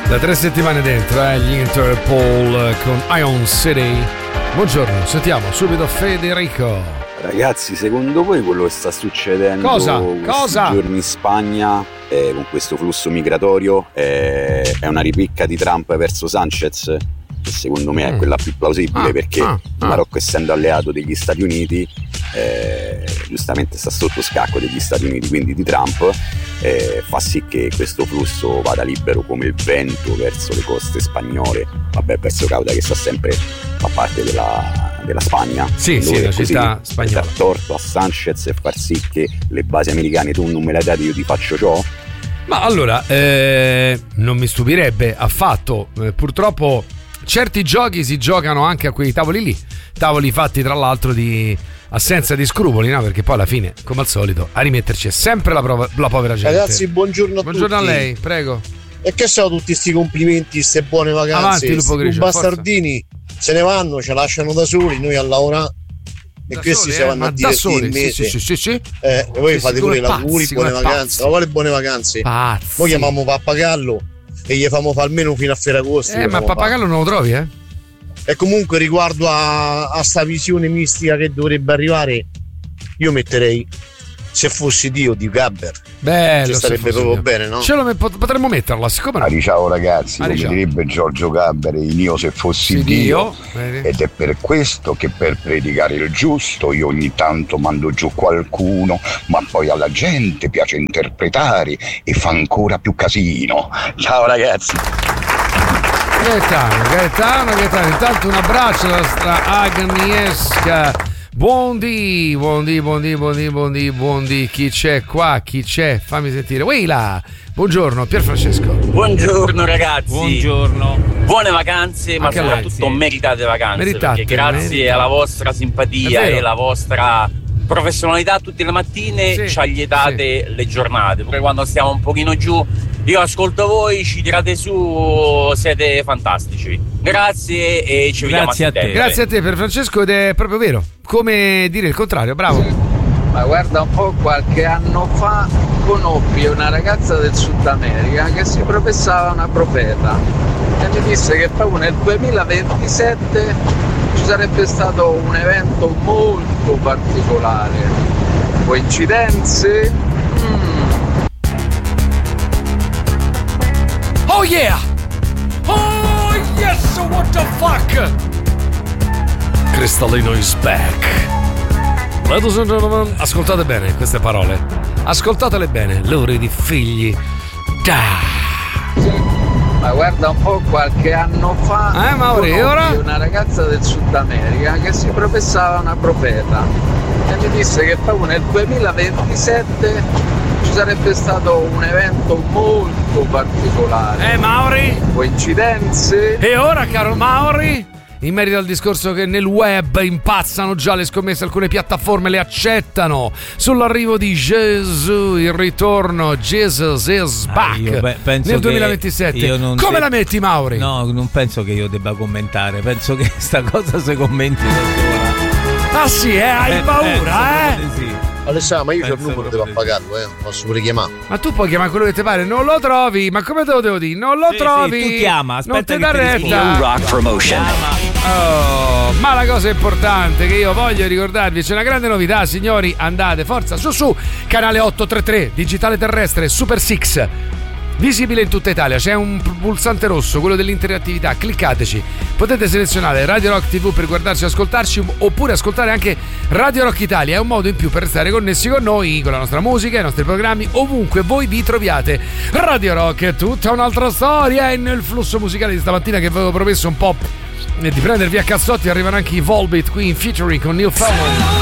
Da 3 settimane dentro, gli Interpol con Ion City. Buongiorno, sentiamo subito Federico. Ragazzi, secondo voi quello che sta succedendo questi giorni in Spagna con questo flusso migratorio è una ripicca di Trump verso Sanchez? Che secondo me è quella più plausibile, perché il Marocco, essendo alleato degli Stati Uniti, giustamente sta sotto scacco degli Stati Uniti, quindi di Trump, fa sì che questo flusso vada libero come il vento verso le coste spagnole, verso Ceuta, che sta sempre a parte della Spagna. Sì, la città spagnola. Dar torto a Sanchez e far sì che le basi americane, tu non me le date, io ti faccio ciò. Ma allora, non mi stupirebbe affatto, purtroppo certi giochi si giocano anche a quei tavoli lì, tavoli fatti tra l'altro di assenza di scrupoli, no? Perché poi alla fine, come al solito, a rimetterci è sempre la povera gente. Ragazzi, buongiorno a tutti. Buongiorno a lei, prego. E che sono tutti sti complimenti, queste buone vacanze? Avanti, Lupo Grigio, bastardini se ne vanno, ce lasciano da soli, noi a lavorare. E da questi soli, si vanno a divertire il mese. Sì. E voi fate pure i lavori, buone vacanze. Ma quale buone vacanze? Pazzi. Noi chiamiamo Pappagallo e gli famo fare almeno fino a Ferragosto. Ma Pappagallo non lo trovi, E comunque riguardo a sta visione mistica che dovrebbe arrivare, io metterei Se fossi Dio di Gabber. Bello, ci starebbe proprio Dio. bene, no? Potremmo metterla, siccome no? Ciao ragazzi, come direbbe Giorgio Gabber, io se fossi Dio. Ed è per questo che per predicare il giusto io ogni tanto mando giù qualcuno, ma poi alla gente piace interpretare e fa ancora più casino. Ciao ragazzi. Gaetano, intanto un abbraccio alla nostra Agnieszka. Buondì, chi c'è qua? Chi c'è? Fammi sentire. Weila, buongiorno, Pierfrancesco. Buongiorno ragazzi. Buongiorno. Buone vacanze, ma anche soprattutto meritate vacanze. Meritate, perché grazie alla vostra simpatia e alla vostra professionalità tutte le mattine ci allietate le giornate. Pure quando stiamo un pochino giù, io ascolto voi, ci tirate su, siete fantastici. Grazie e ci vediamo a settembre. Grazie a te per Francesco, ed è proprio vero, come dire il contrario, bravo. Ma guarda un po', qualche anno fa conobbi una ragazza del Sud America che si professava una profeta e mi disse che proprio nel 2027 ci sarebbe stato un evento molto particolare. Coincidenze? Oh yeah! Oh yes, what the fuck? Cristallino is back. Ladies and gentlemen, ascoltate bene queste parole. Ascoltatele bene, loro di figli. Ma guarda un po', qualche anno fa Mauri, ora? una ragazza del Sud America che si professava una profeta e mi disse che proprio nel 2027 ci sarebbe stato un evento molto particolare. Mauri? Coincidenze? E ora, caro Mauri, in merito al discorso che nel web impazzano già le scommesse, alcune piattaforme le accettano sull'arrivo di Gesù, il ritorno, Jesus is back nel 2027. Come la metti, Mauri? No, non penso che io debba commentare, penso che sta cosa si commenti da sola. Ah sì, hai paura, Sì. Alessandro, ma io c'ho il numero, devo appagarlo, posso pure chiamare. Ma tu puoi chiamare quello che ti pare, non lo trovi, ma come te lo devo dire? Non lo trovi. Tu chiama, aspetta, non ti dà retta. Rock Promotion. Oh, ma la cosa importante che io voglio ricordarvi, c'è una grande novità, signori, andate, forza, su, canale 833, digitale terrestre, Super 6, visibile in tutta Italia, c'è un pulsante rosso, quello dell'interattività, cliccateci, potete selezionare Radio Rock TV per guardarci e ascoltarci, oppure ascoltare anche Radio Rock Italia, è un modo in più per restare connessi con noi, con la nostra musica, i nostri programmi, ovunque voi vi troviate. Radio Rock è tutta un'altra storia, e nel flusso musicale di stamattina che vi avevo promesso un po' di prendervi a cazzotti arrivano anche i Volbeat qui in featuring con Neil Fallon.